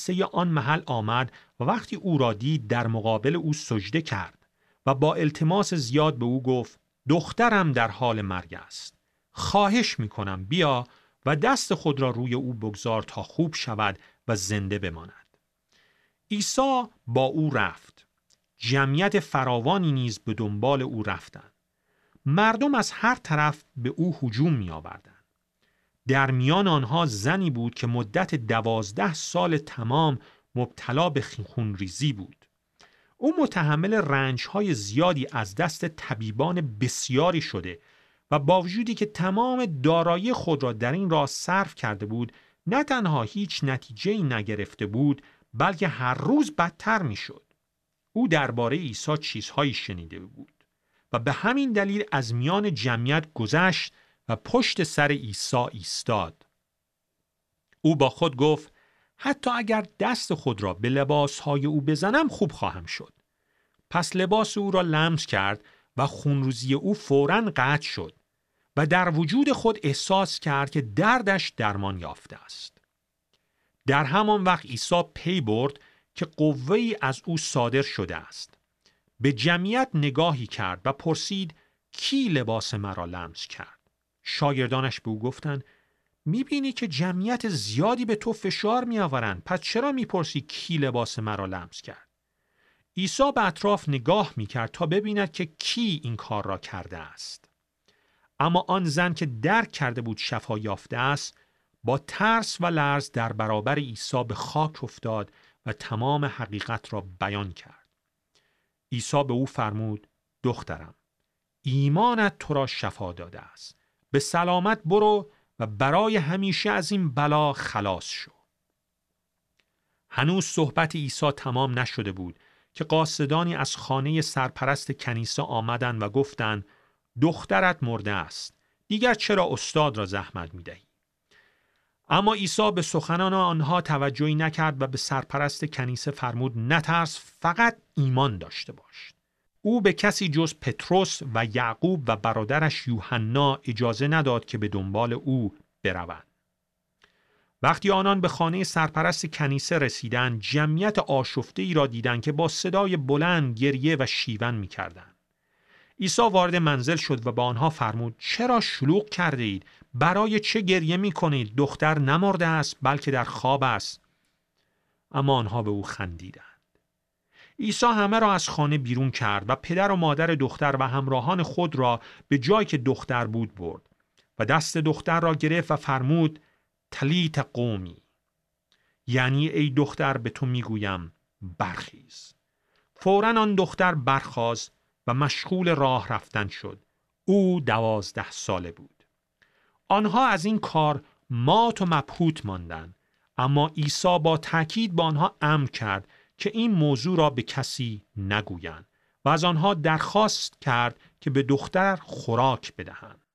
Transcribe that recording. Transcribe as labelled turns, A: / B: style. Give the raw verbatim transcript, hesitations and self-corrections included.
A: قصه آن محل آمد و وقتی او را دید در مقابل او سجده کرد و با التماس زیاد به او گفت دخترم در حال مرگ است. خواهش میکنم بیا و دست خود را روی او بگذار تا خوب شود و زنده بماند. عیسی با او رفت. جمعیت فراوانی نیز به دنبال او رفتند. مردم از هر طرف به او هجوم می آوردند. در میان آنها زنی بود که مدت دوازده سال تمام مبتلا به خونریزی بود. او متحمل رنج‌های زیادی از دست طبیبان بسیاری شده و با وجودی که تمام دارایی خود را در این راه صرف کرده بود، نه تنها هیچ نتیجه‌ای نگرفته بود، بلکه هر روز بدتر می‌شد. او درباره عیسی چیزهایی شنیده بود و به همین دلیل از میان جمعیت گذشت و پشت سر عیسی ایستاد. او با خود گفت حتی اگر دست خود را به لباسهای او بزنم خوب خواهم شد. پس لباس او را لمس کرد و خونریزی او فوراً قطع شد و در وجود خود احساس کرد که دردش درمان یافته است. در همان وقت عیسی پی برد که قوه‌ای از او صادر شده است. به جمعیت نگاهی کرد و پرسید کی لباس مرا لمس کرد؟ شاگردانش به او گفتند میبینی که جمعیت زیادی به تو فشار میآورند، پس چرا میپرسی کی لباس مرا لمس کرد؟ عیسی به اطراف نگاه میکرد تا ببیند که کی این کار را کرده است. اما آن زن که درک کرده بود شفا یافته است، با ترس و لرز در برابر عیسی به خاک افتاد و تمام حقیقت را بیان کرد. عیسی به او فرمود دخترم، ایمانت تو را شفا داده است. به سلامت برو و برای همیشه از این بلا خلاص شو. هنوز صحبت عیسی تمام نشده بود که قاصدانی از خانه سرپرست کنیسه آمدند و گفتند دخترت مرده است. دیگر چرا استاد را زحمت می‌دهی؟ اما عیسی به سخنان آنها توجهی نکرد و به سرپرست کنیسه فرمود نترس، فقط ایمان داشته باش. او به کسی جز پتروس و یعقوب و برادرش یوحنا اجازه نداد که به دنبال او بروند. وقتی آنان به خانه سرپرست کنیسه رسیدند، جمعیت آشفته‌ای را دیدند که با صدای بلند گریه و شیون می‌کردند. عیسی وارد منزل شد و با آنها فرمود چرا شلوغ کرده اید؟ برای چه گریه می کنید؟ دختر نمرده است بلکه در خواب است. اما آنها به او خندیدند. عیسی همه را از خانه بیرون کرد و پدر و مادر دختر و همراهان خود را به جایی که دختر بود برد و دست دختر را گرفت و فرمود تلیت قومی، یعنی ای دختر به تو میگویم برخیز. فوراً آن دختر برخاست و مشغول راه رفتن شد. او دوازده ساله بود. آنها از این کار مات و مبهوت ماندند، اما عیسی با تأکید با آنها امر کرد که این موضوع را به کسی نگویند و از آنها درخواست کرد که به دختر خوراک بدهند.